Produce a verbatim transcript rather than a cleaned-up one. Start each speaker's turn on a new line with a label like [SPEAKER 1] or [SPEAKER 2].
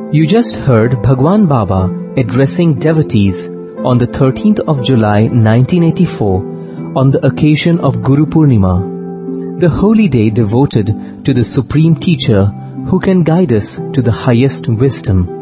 [SPEAKER 1] You just heard Bhagwan Baba addressing devotees on the thirteenth of July nineteen eighty-four on the occasion of Guru Purnima, the holy day devoted to the Supreme Teacher who can guide us to the highest wisdom.